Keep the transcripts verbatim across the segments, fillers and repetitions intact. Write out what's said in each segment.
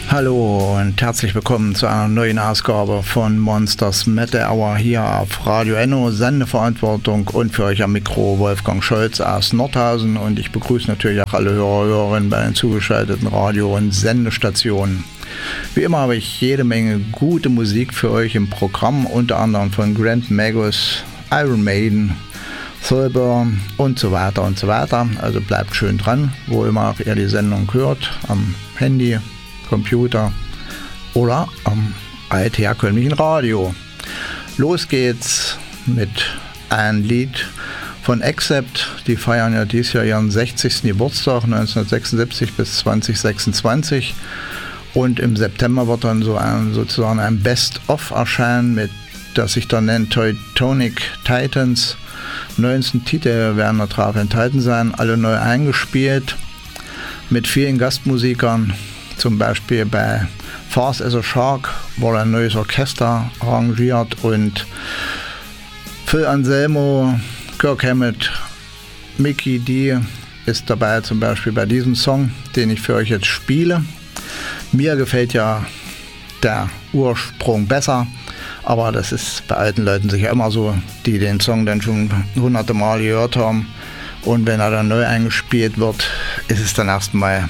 Hallo und herzlich willkommen zu einer neuen Ausgabe von Monsters Metal Hour hier auf Radio Enno, Sendeverantwortung und für euch am Mikro Wolfgang Scholz aus Nordhausen, und ich begrüße natürlich auch alle Hörer und Hörerinnen bei den zugeschalteten Radio- und Sendestationen. Wie immer habe ich jede Menge gute Musik für euch im Programm, unter anderem von Grand Magus, Iron Maiden, Soulburn und so weiter und so weiter. Also bleibt schön dran, wo immer auch ihr die Sendung hört, am Handy, Computer oder am altherkömmlichen Radio. Los geht's mit einem Lied von Accept. Die feiern ja dieses Jahr ihren sechzigsten Geburtstag, neunzehnhundertsechsundsiebzig bis zweitausendsechsundzwanzig. Und im September wird dann so ein, sozusagen ein Best-of erscheinen, mit, das sich dann nennt Teutonic Titans. neunzehn Titel werden da drauf enthalten sein, alle neu eingespielt, mit vielen Gastmusikern. Zum Beispiel bei Fast as a Shark wurde ein neues Orchester arrangiert und Phil Anselmo, Kirk Hammett, Mickey D ist dabei, zum Beispiel bei diesem Song, den ich für euch jetzt spiele. Mir gefällt ja der Ursprung besser, aber das ist bei alten Leuten sicher immer so, die den Song dann schon hunderte Mal gehört haben, und wenn er dann neu eingespielt wird, ist es dann erstmal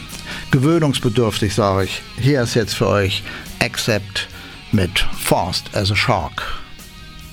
gewöhnungsbedürftig, sage ich. Hier ist jetzt für euch Accept mit Fast as a Shark.